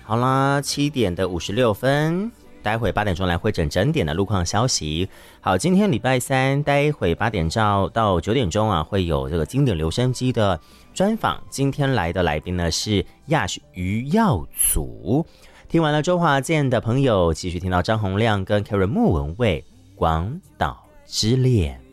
好啦，7:56，待会8点钟来会诊整点的路况消息。好，今天礼拜三，待会8点到9点钟啊，会有这个经典留声机的专访。今天来的来宾呢是Yash余耀祖。听完了周华健的朋友，继续听到张洪量跟 Karen 莫文蔚《广岛之恋》。